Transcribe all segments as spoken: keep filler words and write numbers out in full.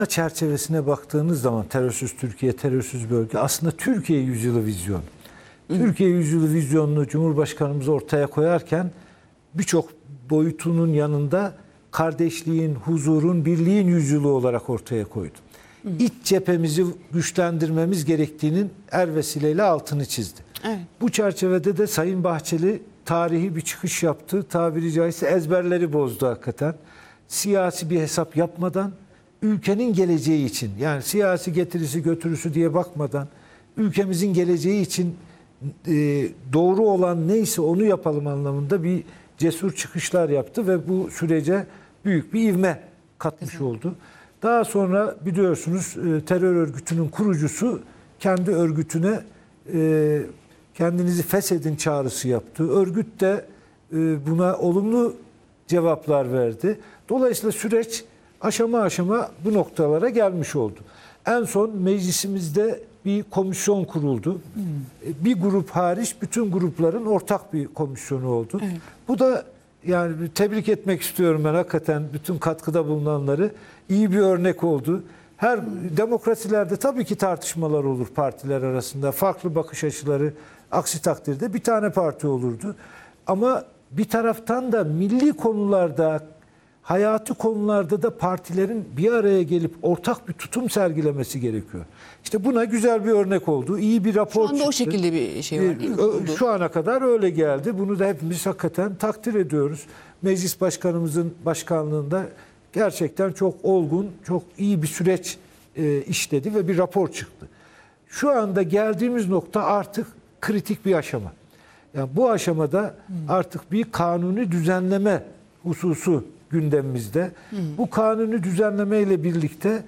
çerçevesine baktığınız zaman terörsüz Türkiye, terörsüz bölge aslında Türkiye yüzyılı vizyonu. Hı. Türkiye yüzyılı vizyonunu Cumhurbaşkanımız ortaya koyarken birçok boyutunun yanında kardeşliğin, huzurun, birliğin yüzyılı olarak ortaya koydu. Hı. İç cephemizi güçlendirmemiz gerektiğinin er vesileyle altını çizdi. Evet. Bu çerçevede de Sayın Bahçeli tarihi bir çıkış yaptı. Tabiri caizse ezberleri bozdu hakikaten. Siyasi bir hesap yapmadan, ülkenin geleceği için, yani siyasi getirisi götürüsü diye bakmadan, ülkemizin geleceği için e, doğru olan neyse onu yapalım anlamında bir cesur çıkışlar yaptı ve bu sürece büyük bir ivme katmış evet. oldu. Daha sonra biliyorsunuz e, terör örgütünün kurucusu kendi örgütüne e, kendinizi feshedin çağrısı yaptı. Örgüt de e, buna olumlu cevaplar verdi. Dolayısıyla süreç aşama aşama bu noktalara gelmiş oldu. En son meclisimizde bir komisyon kuruldu. Hmm. Bir grup hariç bütün grupların ortak bir komisyonu oldu. Evet. Bu da yani tebrik etmek istiyorum ben hakikaten bütün katkıda bulunanları. İyi bir örnek oldu. Her hmm. demokrasilerde tabii ki tartışmalar olur partiler arasında. Farklı bakış açıları, aksi takdirde bir tane parti olurdu. Ama bir taraftan da milli konularda, hayati konularda da partilerin bir araya gelip ortak bir tutum sergilemesi gerekiyor. İşte buna güzel bir örnek oldu. İyi bir rapor çıktı. Şu anda o şekilde bir şey var değil mi? Şu ana kadar öyle geldi. Bunu da hepimiz hakikaten takdir ediyoruz. Meclis Başkanımızın başkanlığında gerçekten çok olgun, çok iyi bir süreç e, işledi ve bir rapor çıktı. Şu anda geldiğimiz nokta artık kritik bir aşama. Yani bu aşamada hmm. artık bir kanuni düzenleme hususu gündemimizde. Hmm. Bu kanuni düzenleme ile birlikte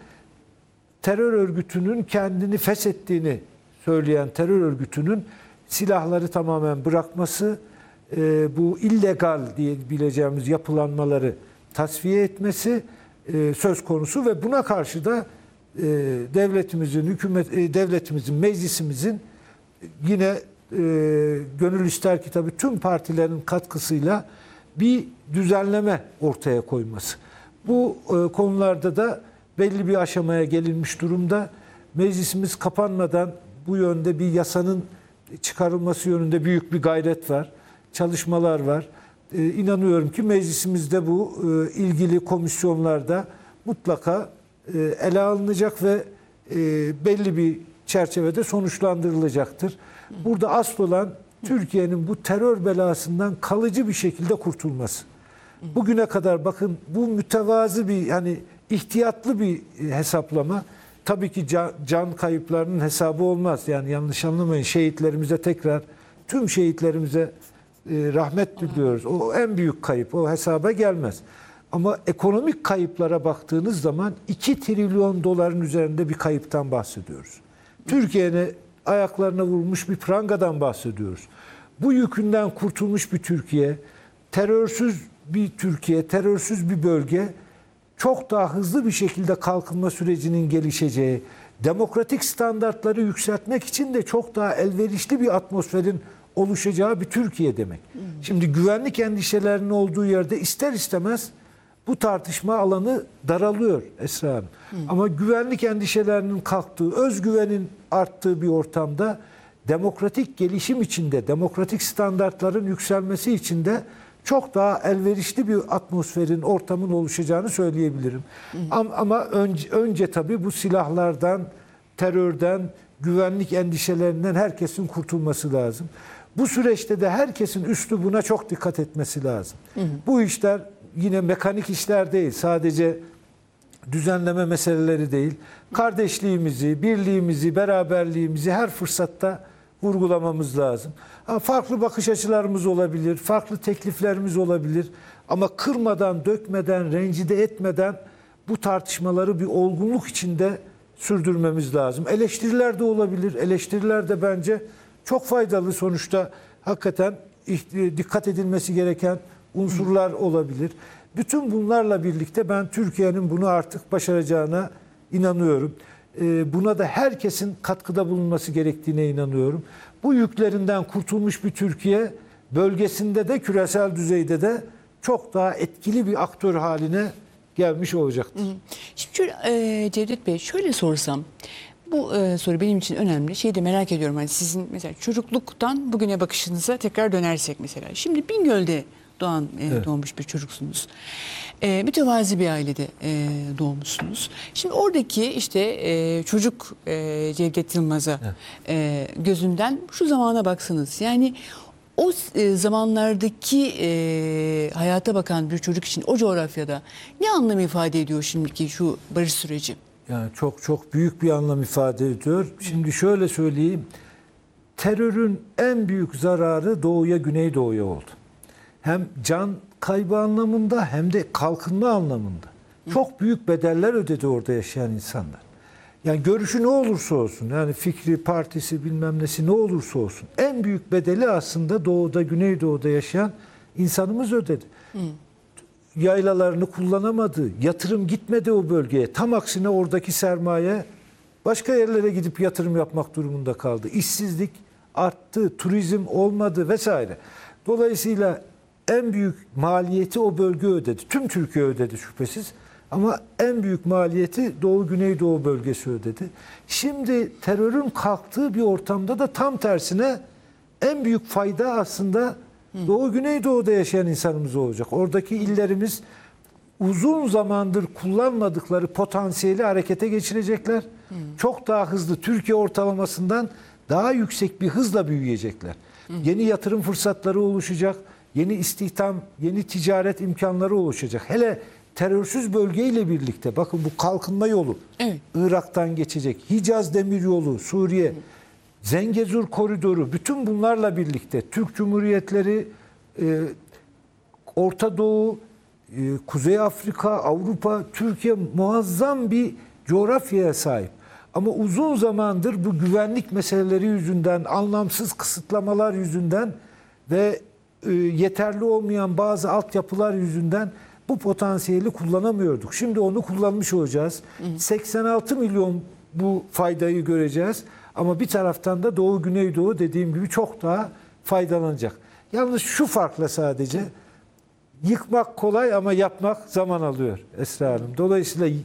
terör örgütünün kendini feshettiğini söyleyen terör örgütünün silahları tamamen bırakması, e, bu illegal diyebileceğimiz yapılanmaları tasfiye etmesi e, söz konusu ve buna karşı da e, devletimizin, hükümet, e, devletimizin, meclisimizin yine e, gönül ister ki tabii tüm partilerin katkısıyla bir düzenleme ortaya koyması. Bu e, konularda da belli bir aşamaya gelinmiş durumda. Meclisimiz kapanmadan bu yönde bir yasanın çıkarılması yönünde büyük bir gayret var. Çalışmalar var. E, inanıyorum ki meclisimizde bu e, ilgili komisyonlarda mutlaka e, ele alınacak ve e, belli bir çerçevede sonuçlandırılacaktır. Burada asıl olan Türkiye'nin bu terör belasından kalıcı bir şekilde kurtulması. Bugüne kadar bakın bu mütevazı bir hani ihtiyatlı bir hesaplama. Tabii ki can, can kayıplarının hesabı olmaz. Yani yanlış anlamayın. Şehitlerimize tekrar tüm şehitlerimize e, rahmet diliyoruz. O en büyük kayıp. O hesaba gelmez. Ama ekonomik kayıplara baktığınız zaman iki trilyon doların üzerinde bir kayıptan bahsediyoruz. Türkiye'nin ayaklarına vurmuş bir prangadan bahsediyoruz. Bu yükünden kurtulmuş bir Türkiye, terörsüz bir Türkiye, terörsüz bir bölge çok daha hızlı bir şekilde kalkınma sürecinin gelişeceği, demokratik standartları yükseltmek için de çok daha elverişli bir atmosferin oluşacağı bir Türkiye demek. Hmm. Şimdi güvenlik endişelerinin olduğu yerde ister istemez bu tartışma alanı daralıyor Esra Hanım. Hmm. Ama güvenlik endişelerinin kalktığı, özgüvenin arttığı bir ortamda demokratik gelişim içinde, demokratik standartların yükselmesi içinde çok daha elverişli bir atmosferin, ortamın oluşacağını söyleyebilirim. Hı hı. Ama, ama önce, önce tabii bu silahlardan, terörden, güvenlik endişelerinden herkesin kurtulması lazım. Bu süreçte de herkesin üslubuna çok dikkat etmesi lazım. Hı hı. Bu işler yine mekanik işler değil, sadece düzenleme meseleleri değil. Kardeşliğimizi, birliğimizi, beraberliğimizi her fırsatta vurgulamamız lazım. Ha, farklı bakış açılarımız olabilir, farklı tekliflerimiz olabilir. Ama kırmadan, dökmeden, rencide etmeden bu tartışmaları bir olgunluk içinde sürdürmemiz lazım. Eleştiriler de olabilir. Eleştiriler de bence çok faydalı. Sonuçta hakikaten dikkat edilmesi gereken unsurlar olabilir. Bütün bunlarla birlikte ben Türkiye'nin bunu artık başaracağına inanıyorum. Buna da herkesin katkıda bulunması gerektiğine inanıyorum. Bu yüklerinden kurtulmuş bir Türkiye, bölgesinde de küresel düzeyde de çok daha etkili bir aktör haline gelmiş olacaktır. Şimdi şöyle, e, Cevdet Bey şöyle sorsam, bu e, soru benim için önemli. Şeyi de merak ediyorum, hani sizin mesela çocukluktan bugüne bakışınıza tekrar dönersek mesela. Şimdi Bingöl'de doğan, e, Evet. doğmuş bir çocuksunuz. E, mütevazi bir ailede e, doğmuşsunuz. Şimdi oradaki işte e, çocuk e, Cevdet Yılmaz'a Evet. e, gözünden şu zamana baksanız, yani o e, zamanlardaki e, hayata bakan bir çocuk için o coğrafyada ne anlam ifade ediyor şimdiki şu barış süreci? Yani çok çok büyük bir anlam ifade ediyor. Şimdi şöyle söyleyeyim. Terörün en büyük zararı doğuya, güneydoğuya oldu. Hem can kaybı anlamında hem de kalkınma anlamında. Çok büyük bedeller ödedi orada yaşayan insanlar. Yani görüşü ne olursa olsun, yani fikri, partisi, bilmem nesi ne olursa olsun, en büyük bedeli aslında doğuda, güneydoğuda yaşayan insanımız ödedi. Hı. Yaylalarını kullanamadı, yatırım gitmedi o bölgeye. Tam aksine oradaki sermaye başka yerlere gidip yatırım yapmak durumunda kaldı. İşsizlik arttı, turizm olmadı vesaire. Dolayısıyla en büyük maliyeti o bölge ödedi. Tüm Türkiye ödedi şüphesiz. Ama en büyük maliyeti Doğu Güneydoğu bölgesi ödedi. Şimdi terörün kalktığı bir ortamda da tam tersine en büyük fayda aslında Doğu Güneydoğu'da yaşayan insanımız olacak. Oradaki illerimiz uzun zamandır kullanmadıkları potansiyeli harekete geçirecekler. Hı. Çok daha hızlı, Türkiye ortalamasından daha yüksek bir hızla büyüyecekler. Hı. Yeni yatırım fırsatları oluşacak. Yeni istihdam, yeni ticaret imkanları oluşacak. Hele terörsüz bölgeyle birlikte, bakın bu kalkınma yolu, evet. Irak'tan geçecek, Hicaz Demiryolu, Suriye, Hı. Zengezur Koridoru, bütün bunlarla birlikte Türk Cumhuriyetleri, e, Orta Doğu, e, Kuzey Afrika, Avrupa, Türkiye muazzam bir coğrafyaya sahip. Ama uzun zamandır bu güvenlik meseleleri yüzünden, anlamsız kısıtlamalar yüzünden ve e, yeterli olmayan bazı altyapılar yüzünden bu potansiyeli kullanamıyorduk. Şimdi onu kullanmış olacağız. Hı hı. seksen altı milyon bu faydayı göreceğiz. Ama bir taraftan da Doğu Güneydoğu dediğim gibi çok daha faydalanacak. Yalnız şu farkla sadece yıkmak kolay ama yapmak zaman alıyor Esra Hanım. Dolayısıyla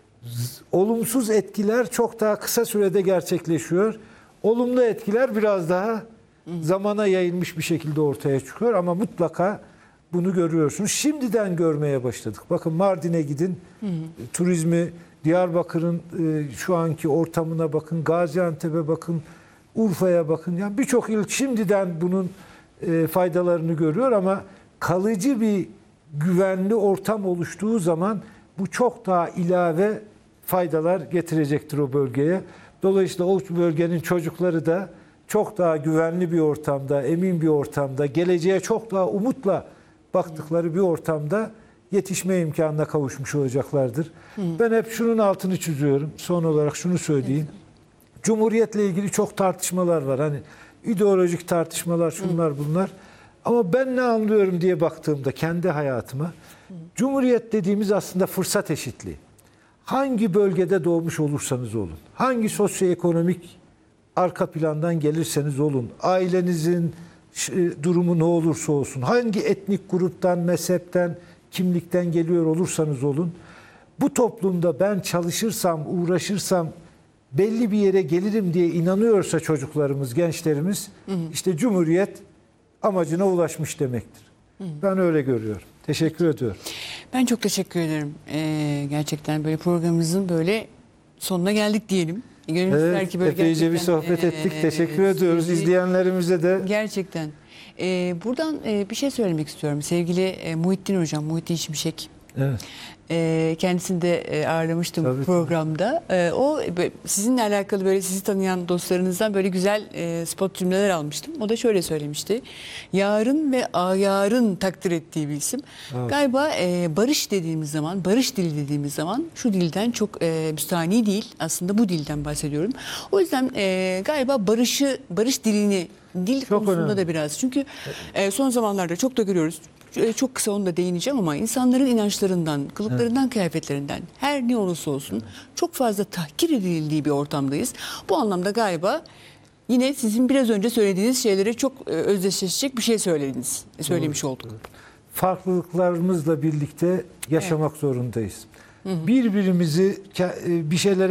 olumsuz etkiler çok daha kısa sürede gerçekleşiyor. Olumlu etkiler biraz daha zamana yayılmış bir şekilde ortaya çıkıyor ama mutlaka bunu görüyorsunuz. Şimdiden görmeye başladık. Bakın Mardin'e gidin, hı hı. turizmi, Diyarbakır'ın e, şu anki ortamına bakın, Gaziantep'e bakın, Urfa'ya bakın. Yani birçok il şimdiden bunun e, faydalarını görüyor ama kalıcı bir güvenli ortam oluştuğu zaman bu çok daha ilave faydalar getirecektir o bölgeye. Dolayısıyla o bölgenin çocukları da çok daha güvenli bir ortamda, emin bir ortamda, geleceğe çok daha umutla baktıkları bir ortamda yetişme imkanına kavuşmuş olacaklardır. Hı. Ben hep şunun altını çiziyorum. Son olarak şunu söyleyeyim. Evet. Cumhuriyetle ilgili çok tartışmalar var. Hani ideolojik tartışmalar, şunlar Hı. bunlar. Ama ben ne anlıyorum diye baktığımda kendi hayatıma, Hı. Cumhuriyet dediğimiz aslında fırsat eşitliği. Hangi bölgede doğmuş olursanız olun, hangi sosyoekonomik arka plandan gelirseniz olun, ailenizin durumu ne olursa olsun, hangi etnik gruptan, mezhepten, kimlikten geliyor olursanız olun, bu toplumda ben çalışırsam, uğraşırsam belli bir yere gelirim diye inanıyorsa çocuklarımız, gençlerimiz, hı hı. işte Cumhuriyet amacına ulaşmış demektir. Hı hı. Ben öyle görüyorum. Teşekkür ediyorum. Ben çok teşekkür ederim. Ee, gerçekten böyle programımızın böyle sonuna geldik diyelim. Gönül evet, belki böyle epeyce bir sohbet ettik. E, teşekkür e, ediyoruz sevgili, izleyenlerimize de. Gerçekten. Ee, buradan e, bir şey söylemek istiyorum. Sevgili e, Muhittin Hocam, Muhittin Şimşek. Evet. E, kendisini de e, ağırlamıştım Tabii. programda. E, o sizinle alakalı böyle sizi tanıyan dostlarınızdan böyle güzel e, spot cümleler almıştım. O da şöyle söylemişti. Yarın ve ayarın takdir ettiği bir isim. Evet. Galiba e, barış dediğimiz zaman, barış dili dediğimiz zaman şu dilden çok e, müstahni değil. Aslında bu dilden bahsediyorum. O yüzden e, galiba barışı, barış dilini, dil çok konusunda önemli. Da biraz. Çünkü e, son zamanlarda çok da görüyoruz. Çok kısa onu da değineceğim ama insanların inançlarından, kılıklarından, evet. kıyafetlerinden her ne olursa olsun evet. çok fazla tahkir edildiği bir ortamdayız. Bu anlamda galiba yine sizin biraz önce söylediğiniz şeylere çok özdeşleşecek bir şey söylediniz, söylemiş Doğru. olduk. farklılıklarımızla birlikte yaşamak zorundayız. Birbirimizi ke- bir şeylere